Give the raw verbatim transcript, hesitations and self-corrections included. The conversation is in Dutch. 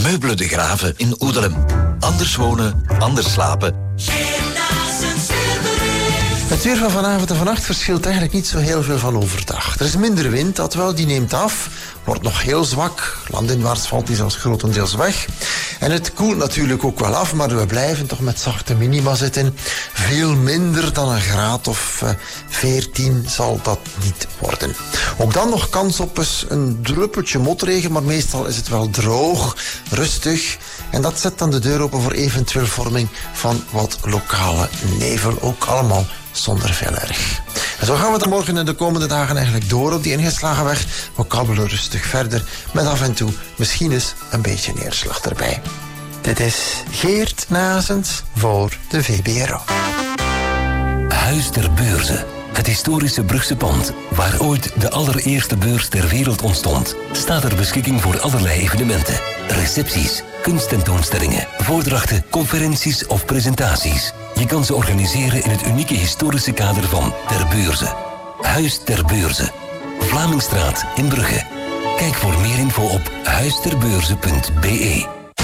Meubelen de Graven in Oedelem. Anders wonen, anders slapen. Het weer van vanavond en vannacht verschilt eigenlijk niet zo heel veel van overdag. Er is minder wind, dat wel, die neemt af. Wordt nog heel zwak. Landinwaarts valt die zelfs grotendeels weg. En het koelt natuurlijk ook wel af, maar we blijven toch met zachte minima zitten. Veel minder dan een graad of uh, veertien zal dat niet worden. Ook dan nog kans op eens een druppeltje motregen, maar meestal is het wel droog, rustig. En dat zet dan de deur open voor eventueel vorming van wat lokale nevel. Ook allemaal zonder veel erg. En zo gaan we er morgen en de komende dagen eigenlijk door op die ingeslagen weg. We kabbelen rustig verder met af en toe misschien eens een beetje neerslag erbij. Dit is Geert Nazens voor de V B R O. Huis ter Beurze. Het historische Brugse pand, waar ooit de allereerste beurs ter wereld ontstond, staat ter beschikking voor allerlei evenementen. Recepties, kunsttentoonstellingen, voordrachten, conferenties of presentaties. Je kan ze organiseren in het unieke historische kader van Ter Beurze. Huis ter Beurze. Vlamingstraat in Brugge. Kijk voor meer info op huisterbeurze punt be.